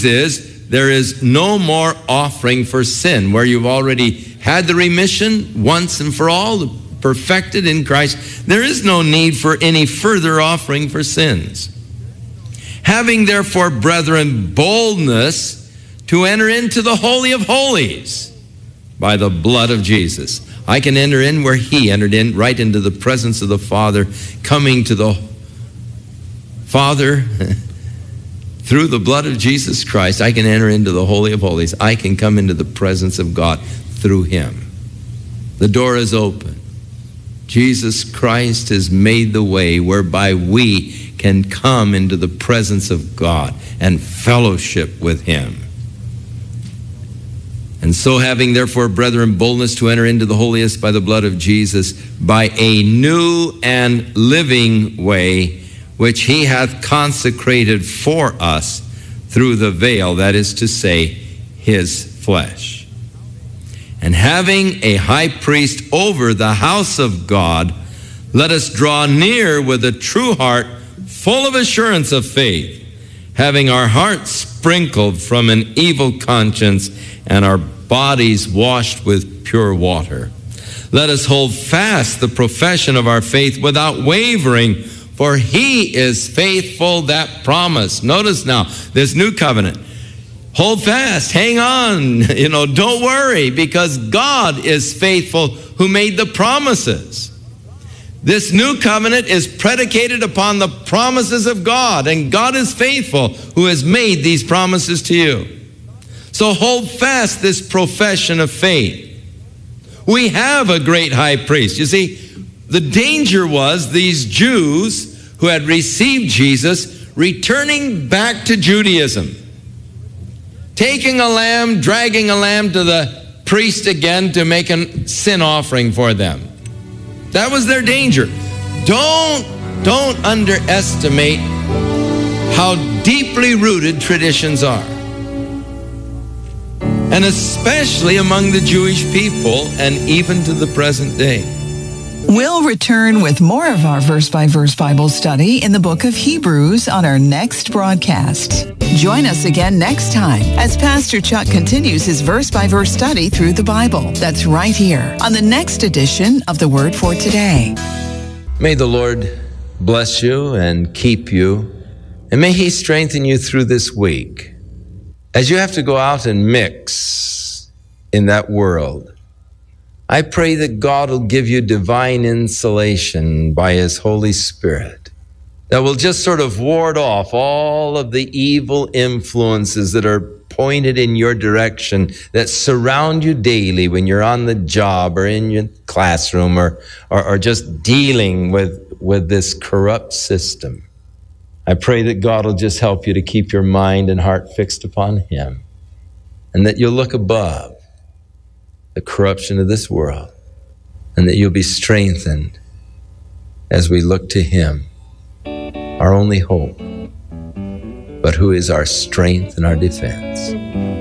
news is there is no more offering for sin, where you've already had the remission once and for all, perfected in Christ. There is no need for any further offering for sins. Having therefore, brethren, boldness to enter into the Holy of Holies by the blood of Jesus. I can enter in where he entered in, right into the presence of the Father, coming to the Father through the blood of Jesus Christ. I can enter into the Holy of Holies. I can come into the presence of God through him. The door is open. Jesus Christ has made the way whereby we can come into the presence of God and fellowship with him. And so having therefore, brethren, boldness to enter into the holiest by the blood of Jesus, by a new and living way, which he hath consecrated for us through the veil, that is to say, his flesh. And having a high priest over the house of God, let us draw near with a true heart, full of assurance of faith, having our hearts sprinkled from an evil conscience and our bodies washed with pure water. Let us hold fast the profession of our faith without wavering, for he is faithful that promised. Notice now, this new covenant. Hold fast, hang on, don't worry, because God is faithful who made the promises. This new covenant is predicated upon the promises of God, and God is faithful who has made these promises to you. So hold fast this profession of faith. We have a great high priest. You see, the danger was these Jews who had received Jesus returning back to Judaism, taking a lamb, dragging a lamb to the priest again to make a sin offering for them. That was their danger. Don't underestimate how deeply rooted traditions are. And especially among the Jewish people, and even to the present day. We'll return with more of our verse-by-verse Bible study in the book of Hebrews on our next broadcast. Join us again next time as Pastor Chuck continues his verse-by-verse study through the Bible. That's right here on the next edition of The Word for Today. May the Lord bless you and keep you, and may he strengthen you through this week. As you have to go out and mix in that world, I pray that God will give you divine insulation by his Holy Spirit that will just sort of ward off all of the evil influences that are pointed in your direction, that surround you daily when you're on the job or in your classroom or just dealing with this corrupt system. I pray that God will just help you to keep your mind and heart fixed upon him, and that you'll look above the corruption of this world, and that you'll be strengthened as we look to him, our only hope, but who is our strength and our defense.